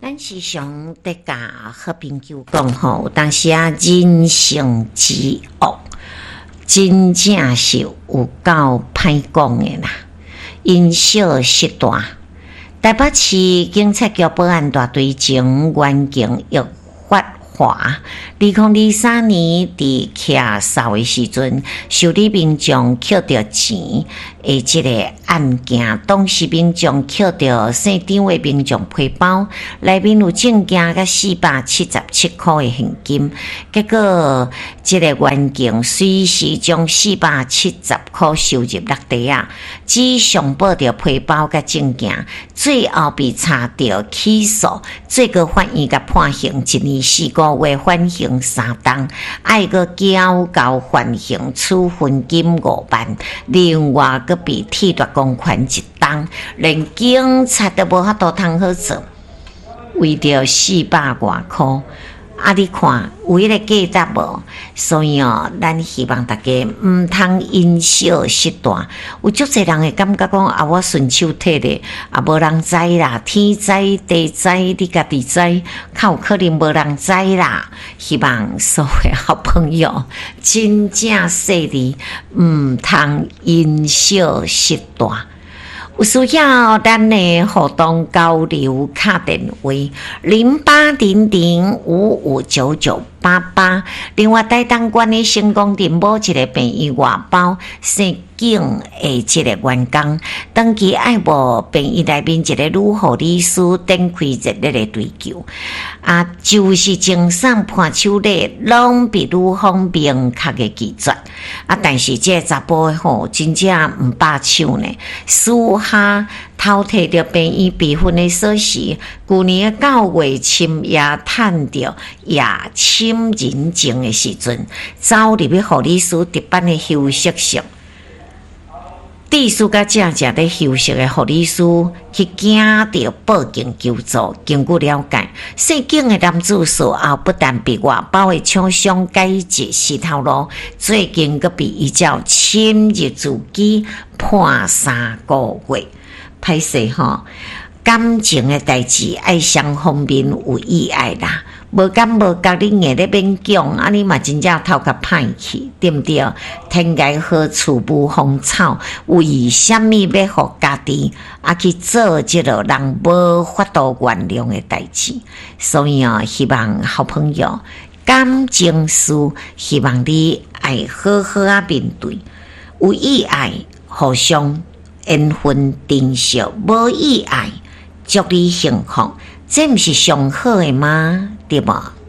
咱时常在甲好朋友讲吼，有当时啊人性之恶，真正是有够歹讲的啦，因小失大。台北市警察局保安大队前员警玉发华，2023年伫徛哨的时阵，受理民众捡到钱的这个案件，当时民众捡到姓张的民众皮包，内面有证件甲477块的现金，结果这个员警随时将470块收入落地啊，只上报着皮包甲证件，最后被查到起诉，最高法院甲判刑1年4个月，缓刑3档，还个交到缓刑处分金5万，另外个被剃夺公权1档，连警察都无法度通好做，为着400多块。啊！你看有迄个价值无？所以咱希望大家毋通因小失大。有足侪人会感觉讲啊，我顺手摕咧，啊无人知啦，天知地知，你家己知，较有可能无人知啦。希望所有好朋友真正细腻，毋通因小失大。有需要咱的互动交流卡电话0800559988。另外，台东县的成功镇某一个病院外包姓警的这个员工，当期爱无病院内面一个女护理师展开热烈的追求，啊，就是精算判手礼，拢比女方明确的拒绝。啊，但是这个查甫的吼，真正毋罢手呢，私下偷摕着病院备份的锁匙，去年9月深夜趁着夜深人静的时阵，走入去护理师值班的休息室。地师甲正在休息的护理师去惊到报警求助，经过了解，姓警的男子事后不但被外包的厂商改至死头路，最近阁被依照侵入自己判3个月。歹势吼，感情的代志爱双方面有意爱啦。无敢无觉你硬咧勉强，啊你嘛真正头壳歹去，对不对？天涯何处无芳草？为什么要互家己去做这个人无法度原谅的代志？所以希望好朋友感情事，希望你爱好好面对，有意爱互相缘分珍惜，无意爱祝你幸福。这不是上好的吗？对吧？